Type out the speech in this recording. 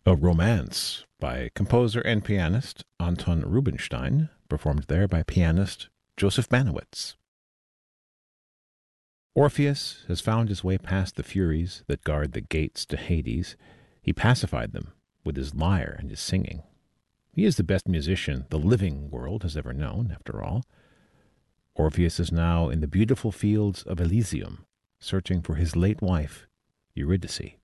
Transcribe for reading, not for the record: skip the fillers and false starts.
A Romance by composer and pianist Anton Rubinstein, performed there by pianist Joseph Manowitz. Orpheus has found his way past the Furies that guard the gates to Hades. He pacified them with his lyre and his singing. He is the best musician the living world has ever known, after all. Orpheus is now in the beautiful fields of Elysium, searching for his late wife, Eurydice.